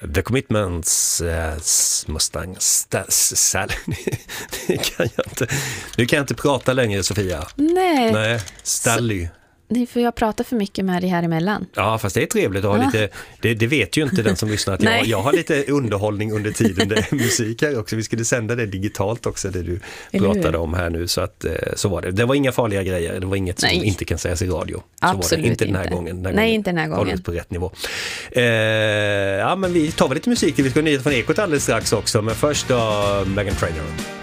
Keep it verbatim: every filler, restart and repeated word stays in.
The Commitments, uh, Mustang Sally. Det kan jag inte. Nu kan jag inte prata längre, Sofia. Nej. Nej, Stally. Ni får jag prata för mycket med dig här emellan. Ja, fast det är trevligt att ha ja. lite, det, det vet ju inte den som lyssnar att jag, jag har lite underhållning under tiden, det är musik här också. Vi skulle sända det digitalt också, det du Eller pratade hur? om här nu, så att så var det. Det var inga farliga grejer, det var inget Nej. som inte kan sägas i radio. Så Absolut var det. Inte inte. den här gången. Den här Nej, gången. inte den här gången. Hållit på rätt nivå. Eh, ja, men vi tar väl lite musik till, vi ska ha nyheter från Ekot alldeles strax också, men först då Meghan Trainor.